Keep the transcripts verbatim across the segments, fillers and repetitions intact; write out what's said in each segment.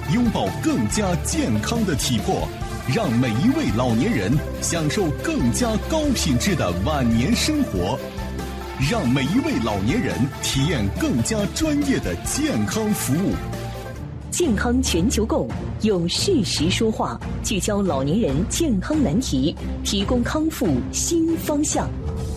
拥抱更加健康的体魄，让每一位老年人享受更加高品质的晚年生活，让每一位老年人体验更加专业的健康服务。 健康全球购用事实说话，聚焦老年人健康难题，提供康复新方向。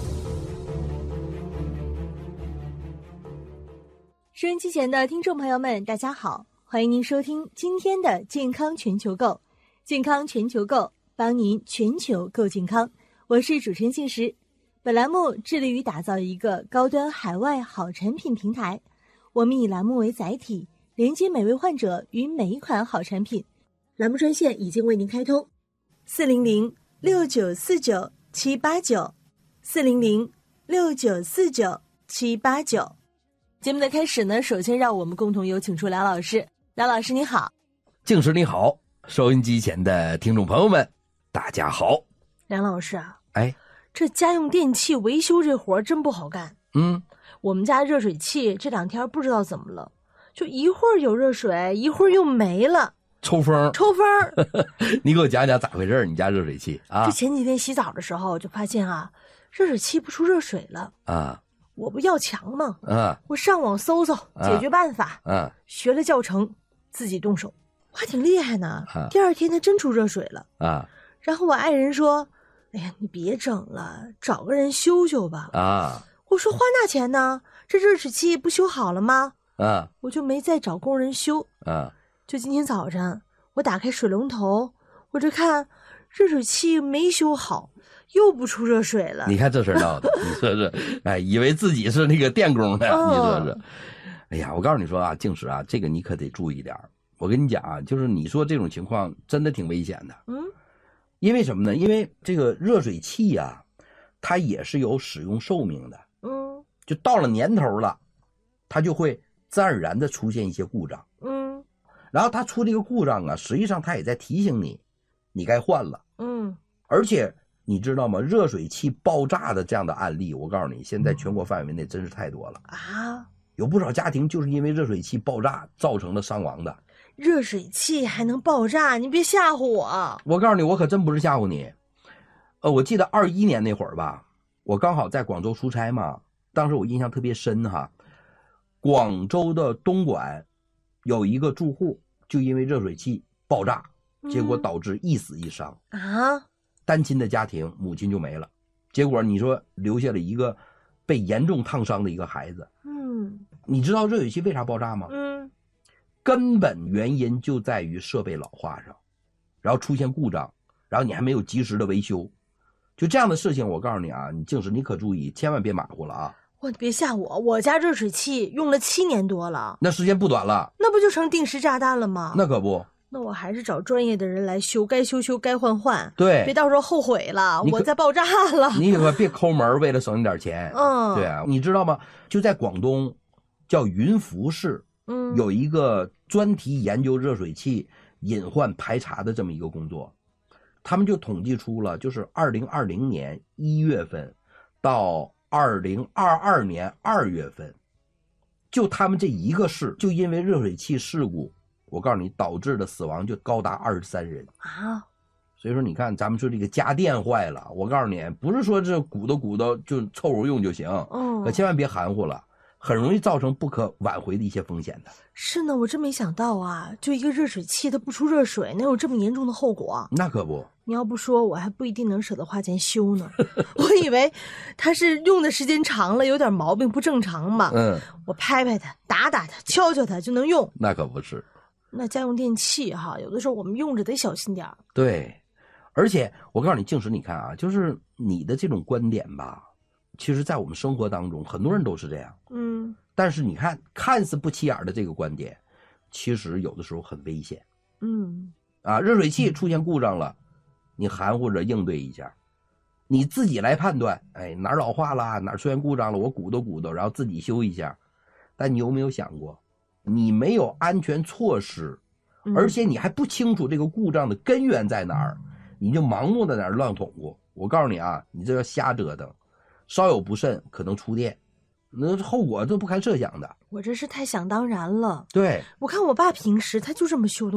收音机前的听众朋友们，大家好，欢迎您收听今天的健康全球购。健康全球购，帮您全球购健康。我是主持人信实。本栏目致力于打造一个高端海外好产品平台，我们以栏目为载体，连接每位患者与每一款好产品。栏目专线已经为您开通，四零零六九四九七八九，四零零六九四九七八九。节目的开始呢，首先让我们共同有请出梁老师。梁老师你好。 静时你好，收音机前的听众朋友们大家好。 梁老师啊， 哎， 这家用电器维修这活真不好干。 嗯， 我们家热水器这两天不知道怎么了，就一会儿有热水，一会儿又没了， 抽风抽风你给我讲讲咋回事？你家热水器啊？ 这前几天洗澡的时候就发现啊，热水器不出热水了啊。 我不要强吗？ 啊， 我上网搜搜解决办法， 啊， 学了教程，自己动手，我还挺厉害呢。 啊， 第二天它真出热水了啊。 然后我爱人说：“哎呀，你别整了，找个人修修吧。” 啊， 我说花那钱呢？这热水器不修好了吗？ 啊， 我就没再找工人修。啊，就今天早上我打开水龙头，我这看热水器没修好。又不出热水了， 你看这事闹的，你说是，哎，以为自己是那个电工的， 哦、 你说是，哎呀，我告诉你说啊，静时啊，这个你可得注意点。我跟你讲啊，就是你说这种情况真的挺危险的， 嗯， 因为什么呢？因为这个热水器啊，它也是有使用寿命的， 嗯， 就到了年头了，它就会自然而然的出现一些故障， 嗯， 然后它出这个故障啊，实际上它也在提醒你，你该换了， 嗯， 而且。你知道吗？热水器爆炸的这样的案例，我告诉你，现在全国范围内真是太多了啊！ 有不少家庭就是因为热水器爆炸造成了伤亡的。 热水器还能爆炸？你别吓唬我！ 我告诉你，我可真不是吓唬你。呃，我记得二一年那会儿吧，我刚好在广州出差嘛，当时我印象特别深哈。广州的东莞有一个住户就因为热水器爆炸，结果导致一死一伤、 嗯、啊。 单亲的家庭，母亲就没了，结果你说留下了一个被严重烫伤的一个孩子。 嗯， 你知道热水器为啥爆炸吗？ 嗯， 根本原因就在于设备老化上，然后出现故障，然后你还没有及时的维修，就这样的事情，我告诉你啊，你静时你可注意，千万别马虎了啊！ 我别吓我，我家热水器用了七年多了， 那时间不短了， 那不就成定时炸弹了吗？ 那可不。 那我还是找专业的人来修，该修修，该换换。 对， 别到时候后悔了，我再爆炸了。 你可别抠门，为了省你点钱。 嗯， 对啊，你知道吗？就在广东，叫云浮市， 嗯， 有一个专题研究热水器隐患排查的这么一个工作，他们就统计出了，就是二零二零年一月份到二零二二年二月份，就他们这一个市，就因为热水器事故。我告诉你，导致的死亡就高达二十三人啊！ 所以说，你看，咱们说这个家电坏了，我告诉你，不是说这鼓捣鼓捣就凑合用就行， 嗯， 可千万别含糊了，很容易造成不可挽回的一些风险的。 是呢，我真没想到啊，就一个热水器它不出热水，能有这么严重的后果？ 那可不， 你要不说，我还不一定能舍得花钱修呢。我以为它是用的时间长了，有点毛病不正常嘛。 嗯， 我拍拍它，打打它，敲敲它就能用。 那可不是。 那家用电器哈，有的时候我们用着得小心点儿。 对，而且我告诉你，静时，你看啊，就是你的这种观点吧，其实在我们生活当中，很多人都是这样。 嗯。 但是你看，看似不起眼的这个观点，其实有的时候很危险。 嗯。 啊，热水器出现故障了，你含糊着应对一下，你自己来判断，哎，哪儿老化了，哪儿出现故障了，我鼓捣鼓捣，然后自己修一下。但你有没有想过？你没有安全措施，而且你还不清楚这个故障的根源在哪儿，你就盲目的在那儿乱捅咕。我告诉你啊，你这要瞎折腾，稍有不慎可能触电，那后果都不堪设想的。 我这是太想当然了。 对， 我看我爸平时他就这么修东